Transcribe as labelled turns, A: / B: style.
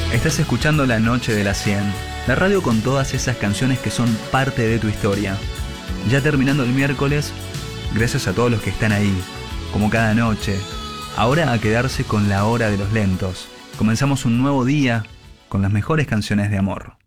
A: Estás escuchando La Noche de las 100, la radio con todas esas canciones que son parte de tu historia. Ya terminando el miércoles, gracias a todos los que están ahí, como cada noche. Ahora a quedarse con la hora de los lentos. Comenzamos un nuevo día con las mejores canciones de amor.